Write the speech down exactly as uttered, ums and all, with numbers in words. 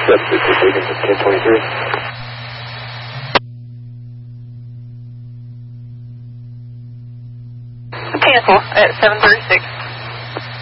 Yep, this is taken to ten twenty-three. Cancel at seven thirty-six.